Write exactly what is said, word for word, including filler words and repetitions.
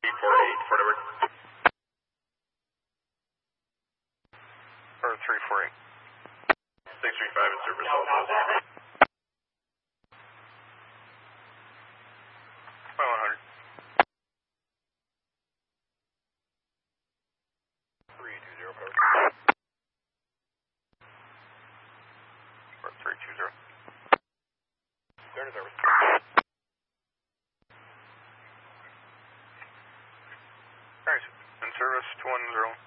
four eight, Fort Edward. Or three four eight. six three five in service. Well, one hundred. three two zero, cover. Or three two zero. They're in service. Alright, in service two one zero.